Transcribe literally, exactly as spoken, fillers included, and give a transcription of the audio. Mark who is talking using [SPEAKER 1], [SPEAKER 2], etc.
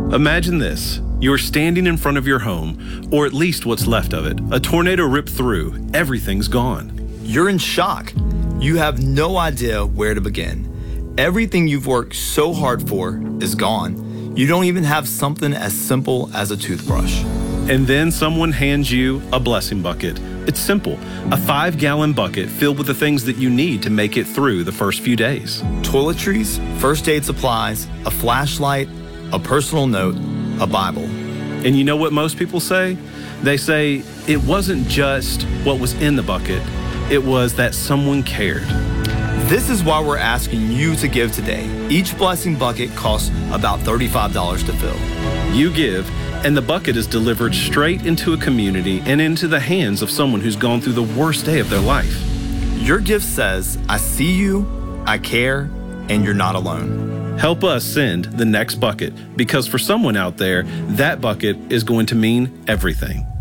[SPEAKER 1] Imagine this. You're standing in front of your home, or at least what's left of it. A tornado ripped through. Everything's gone.
[SPEAKER 2] You're in shock. You have no idea where to begin. Everything you've worked so hard for is gone. You don't even have something as simple as a toothbrush.
[SPEAKER 1] And then someone hands you a blessing bucket. It's simple, a five-gallon bucket filled with the things that you need to make it through the first few days.
[SPEAKER 2] Toiletries, first aid supplies, a flashlight, a personal note, a Bible.
[SPEAKER 1] And you know what most people say? They say it wasn't just what was in the bucket, it was that someone cared.
[SPEAKER 2] This is why we're asking you to give today. Each blessing bucket costs about thirty-five dollars to fill.
[SPEAKER 1] You give, and the bucket is delivered straight into a community and into the hands of someone who's gone through the worst day of their life.
[SPEAKER 2] Your gift says, I see you, I care, and you're not alone.
[SPEAKER 1] Help us send the next bucket, because for someone out there, that bucket is going to mean everything.